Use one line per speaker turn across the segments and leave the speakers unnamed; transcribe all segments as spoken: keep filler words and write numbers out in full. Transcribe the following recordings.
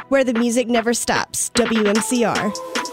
where the music never stops. W M C R.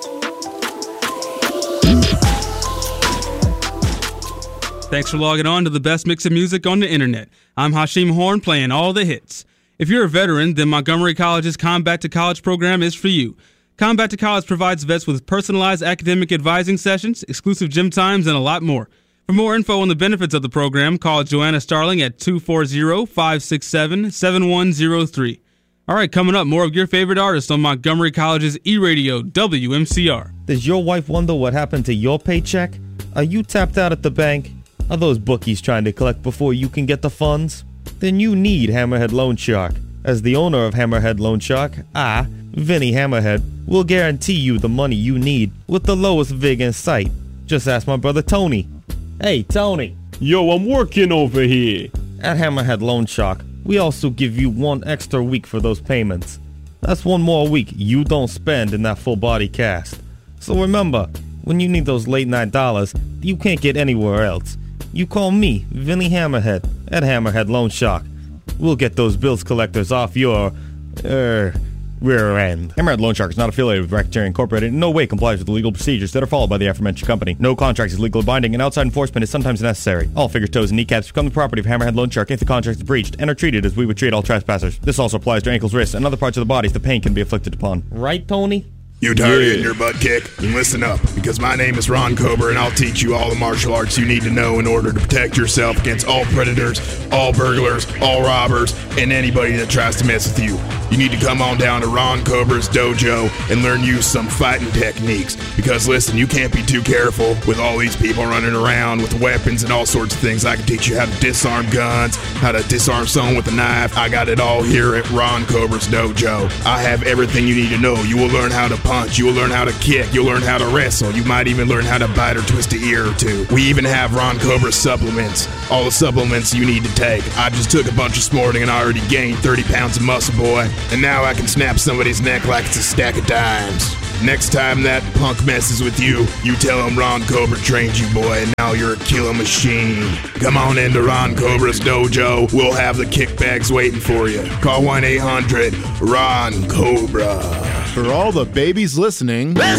Thanks for logging on to the best mix of music on the internet. I'm Hashim Horn, playing all the hits. If you're a veteran, then Montgomery College's Combat to College program is for you. Combat to College provides vets with personalized academic advising sessions, exclusive gym times, and a lot more. For more info on the benefits of the program, call Joanna Starling at two four zero, five six seven, seven one zero three. All right, coming up, more of your favorite artists on Montgomery College's E-Radio, W M C R.
Does your wife wonder what happened to your paycheck? Are you tapped out at the bank? Are those bookies trying to collect before you can get the funds? Then you need Hammerhead Loan Shark. As the owner of Hammerhead Loan Shark, I, Vinny Hammerhead, will guarantee you the money you need with the lowest vig in sight. Just ask my brother Tony. Hey, Tony.
Yo, I'm working over here.
At Hammerhead Loan Shark, we also give you one extra week for those payments. That's one more week you don't spend in that full body cast. So remember, when you need those late night dollars, you can't get anywhere else. You call me, Vinny Hammerhead, at Hammerhead Loan Shark. We'll get those bills collectors off your, er, rear end.
Hammerhead Loan Shark is not affiliated with Racketeering Incorporated and in no way complies with the legal procedures that are followed by the aforementioned company. No contract is legally binding and outside enforcement is sometimes necessary. All fingers, toes, and kneecaps become the property of Hammerhead Loan Shark if the contract is breached and are treated as we would treat all trespassers. This also applies to ankles, wrists, and other parts of the body if the pain can be inflicted upon.
Right, Tony?
You tired of getting your butt kicked? Then listen up, because my name is Ron Cobra, and I'll teach you all the martial arts you need to know in order to protect yourself against all predators, all burglars, all robbers, and anybody that tries to mess with you. You need to come on down to Ron Cobra's dojo and learn you some fighting techniques, because listen, you can't be too careful with all these people running around with weapons and all sorts of things. I can teach you how to disarm guns, how to disarm someone with a knife. I got it all here at Ron Cobra's dojo. I have everything you need to know. You will learn how to punch, you will learn how to kick, you'll learn how to wrestle, you might even learn how to bite or twist an ear or two. We even have Ron Cobra supplements, all the supplements you need to take. I just took a bunch this morning and I already gained thirty pounds of muscle, boy, and now I can snap somebody's neck like it's a stack of dimes. Next time that punk messes with you, you tell him Ron Cobra trained you, boy, and now you're a killer machine. Come on into Ron Cobra's dojo, we'll have the kickbacks waiting for you. Call one eight hundred, R O N, COBRA.
For all the babies listening...